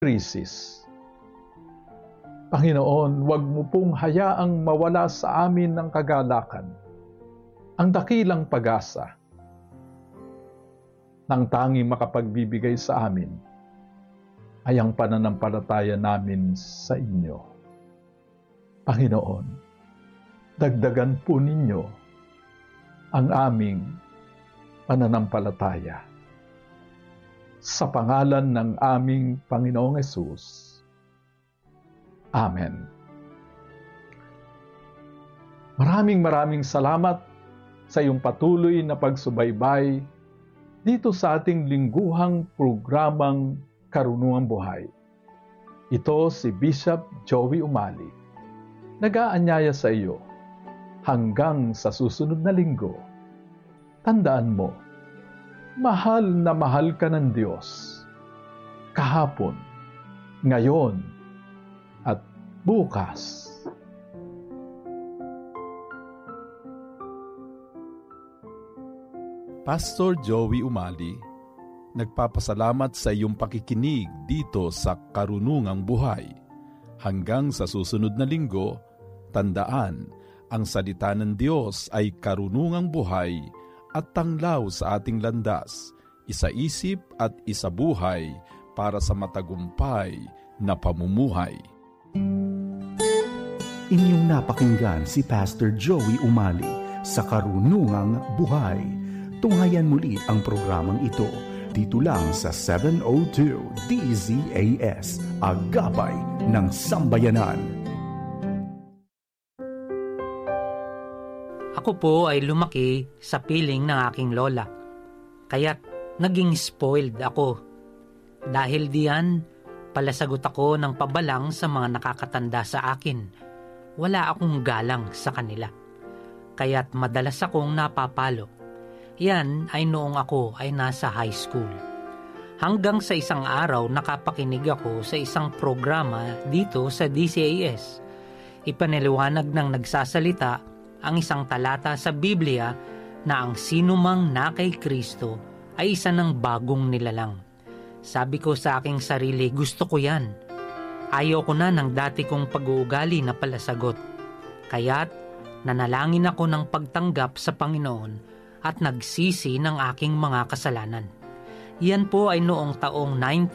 krisis. Panginoon, huwag mo pong hayaang mawala sa amin ng kagalakan, ang dakilang pag-asa, ng tanging makapagbibigay sa amin ay ang pananampalataya namin sa inyo. Panginoon, dagdagan po ninyo ang aming pananampalataya. Sa pangalan ng aming Panginoong Hesus. Amen. Maraming salamat sa iyong patuloy na pagsubaybay dito sa ating lingguhang programang Karunungang Buhay. Ito si Bishop Joey Umali. Nag-aanyaya sa iyo hanggang sa susunod na linggo. Tandaan mo, mahal na mahal ka ng Diyos. Kahapon, ngayon, at bukas. Pastor Joey Umali, nagpapasalamat sa iyong pakikinig dito sa Karunungang Buhay. Hanggang sa susunod na linggo, tandaan, ang salita ng Diyos ay karunungang buhay at tanglaw sa ating landas, isa-isip at isabuhay para sa matagumpay na pamumuhay. Inyong napakinggan si Pastor Joey Umali sa Karunungang Buhay. Tunghayan muli ang programang ito dito lang sa 702 DZAS, Agapay ng Sambayanan. Ako po ay lumaki sa piling ng aking lola. Kaya't naging spoiled ako. Dahil diyan, palasagot ako ng pabalang sa mga nakakatanda sa akin. Wala akong galang sa kanila. Kaya't madalas akong napapalo. Yan ay noong ako ay nasa high school. Hanggang sa isang araw nakapakinig ako sa isang programa dito sa DCAS. Ipaniliwanag ng nagsasalita ang isang talata sa Biblia na ang sinumang na kay Kristo ay isa ng bagong nilalang. Sabi ko sa aking sarili, gusto ko yan. Ayoko na ng dati kong pag-uugali na palasagot. Kaya't nanalangin ako ng pagtanggap sa Panginoon at nagsisi ng aking mga kasalanan. Yan po ay noong taong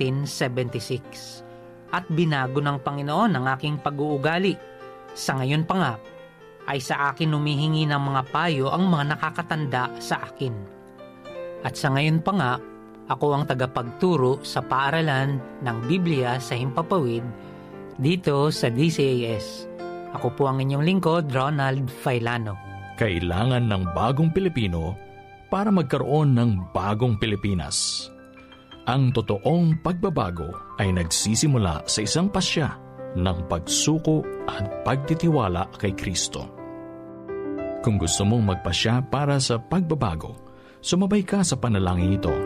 1976. At binago ng Panginoon ang aking pag-uugali. Sa ngayon pa nga, ay sa akin humihingi ng mga payo ang mga nakakatanda sa akin. At sa ngayon pa nga, ako ang tagapagturo sa paaralan ng Biblia sa Himpapawid dito sa DCAS. Ako po ang inyong lingkod, Ronald Failano. Kailangan ng bagong Pilipino para magkaroon ng bagong Pilipinas. Ang totoong pagbabago ay nagsisimula sa isang pasya ng pagsuko at pagtitiwala kay Kristo. Kung gusto mong magpasya para sa pagbabago, sumabay ka sa panalangin ito.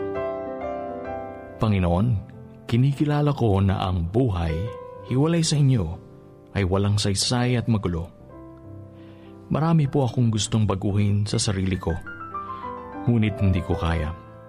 Panginoon, kinikilala ko na ang buhay, hiwalay sa inyo, ay walang saysay at magulo. Marami po akong gustong baguhin sa sarili ko, ngunit hindi ko kaya.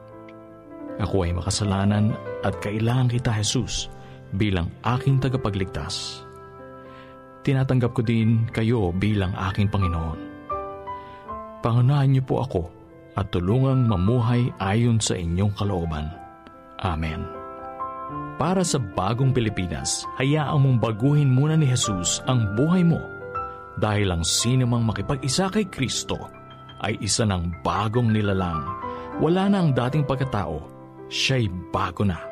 Ako ay makasalanan at kailangan kita, Jesus, bilang aking tagapagligtas. Tinatanggap ko din kayo bilang aking Panginoon. Pangunahan niyo po ako at tulungang mamuhay ayon sa inyong kalooban. Amen. Para sa bagong Pilipinas, hayaan mong baguhin muna ni Jesus ang buhay mo. Dahil ang sino mang makipag-isa kay Kristo ay isa ng bagong nilalang. Wala na ang dating pagkatao, siya'y bago na.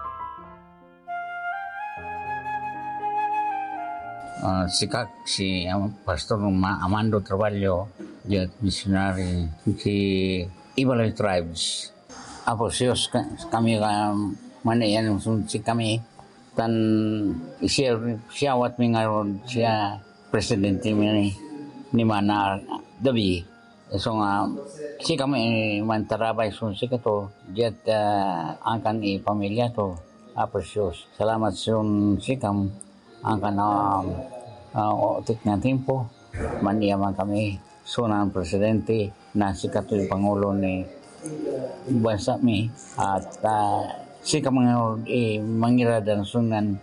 Si Pastor Amando Traballo, missionary, si Ibalay Tribes. Apo kami manayan si kami tan siya wat mi ngayon siya presidente ni Mana Dabi. So nga, si kami mantarabay si kato, diat angkan pamilya to, apos salamat si kam, angkan otik na tempo, maniyaman kami, sunang presidente, na si kato yung Pangulo ni bansa mi, at si ka mga mangira dan sunan